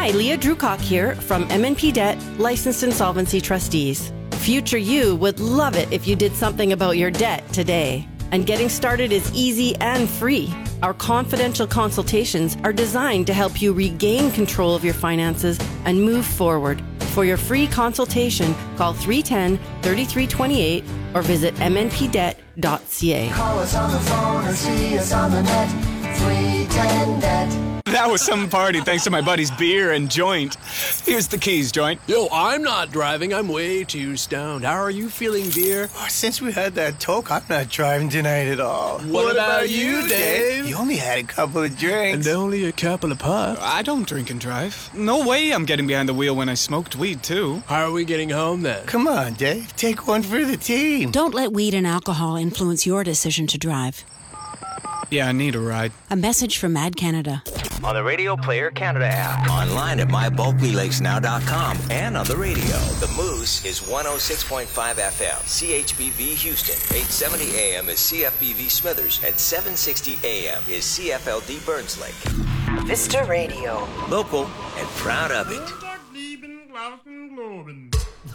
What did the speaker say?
Hi, Leah Drewcock here from M&P Debt, Licensed Insolvency Trustees. Future you would love it if you did something about your debt today. And getting started is easy and free. Our confidential consultations are designed to help you regain control of your finances and move forward. For your free consultation, call 310-3328 or visit mnpdebt.ca. Call us on the phone or see us on the net. 310-DEBT. That was some party thanks to my buddy's beer and joint. Here's the keys, joint. Yo, I'm not driving. I'm way too stoned. How are you feeling, beer? Oh, since we had that talk, I'm not driving tonight at all. What about you, Dave? You only had a couple of drinks. And only a couple of puffs. I don't drink and drive. No way I'm getting behind the wheel when I smoked weed, too. How are we getting home, then? Come on, Dave. Take one for the team. Don't let weed and alcohol influence your decision to drive. Yeah, I need a ride. A message from Mad Canada. On the Radio Player Canada app. Online at mybulklylakesnow.com. And on the radio. The Moose is 106.5 FM. CHBV Houston. 870 AM is CFBV Smithers. And 760 AM is CFLD Burns Lake. Vista Radio. Local and proud of it.